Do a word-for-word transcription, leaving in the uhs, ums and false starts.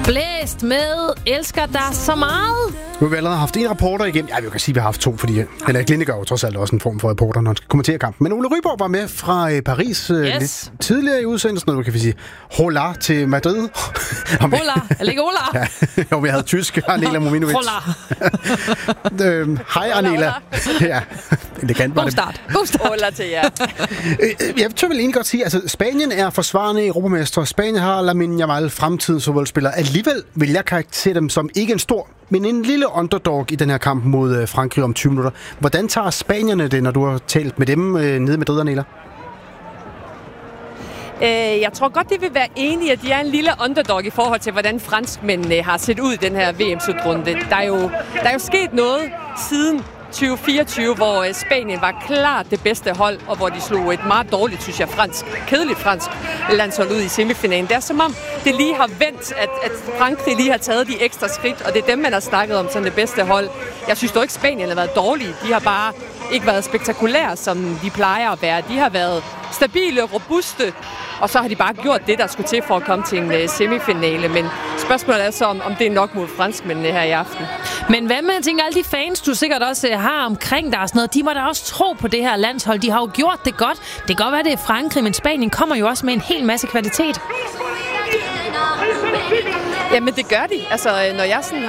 Blæst med elsker dig så meget. Nu har vi allerede haft en reporter igennem. Ja, vi kan sige, at vi har haft to, fordi Henrik Lind gør jo trods alt også en form for reporter, når han skal kommentere kampen. Men Ole Ryborg var med fra øh, Paris øh, Yes. lidt tidligere i udsendelsen, og nu kan vi sige hola til Madrid. Hola, eller ikke hola? Ja, jo, vi havde tysk. Arnela Mominovic. Hola. øhm, Hej, Arnela. Ja, elegant var God det. start. God start. Hola til jer. Øh, Jeg tør vel egentlig godt sige, altså Spanien er forsvarende europamestre. Spanien har Lamine Yamal, fremtidens fodboldspiller. Alligevel vil jeg karakterisere dem som ikke en stor, men en lille underdog i den her kamp mod øh, Frankrig om tyve minutter. Hvordan tager spanierne det, når du har talt med dem øh, nede med Madrid, Arnela? Øh, jeg tror godt, de vil være enige, at de er en lille underdog i forhold til, hvordan franskmændene har set ud i den her V M-slutrunde. Der er jo, der er jo sket noget siden tyve fireogtyve, hvor øh, Spanien var klart det bedste hold, og hvor de slog et meget dårligt, synes jeg, fransk, kedeligt fransk landshold ud i semifinalen. Det er som om, det lige har vendt, at, at Frankrig lige har taget de ekstra skridt, og det er dem, man har snakket om som det bedste hold. Jeg synes dog ikke, Spanien har været dårlige. De har bare ikke været spektakulære, som de plejer at være. De har været stabile, robuste, og så har de bare gjort det, der skulle til for at komme til en uh, semifinale. Men spørgsmålet er så, om, om det er nok mod franskmændene her i aften. Men hvad med, jeg tænker, alle de fans, du sikkert også uh, har omkring dig og sådan noget, de må da også tro på det her landshold. De har jo gjort det godt. Det kan godt være, det er Frankrig, men Spanien kommer jo også med en hel masse kvalitet. Jamen, det gør de. Altså, når jeg sådan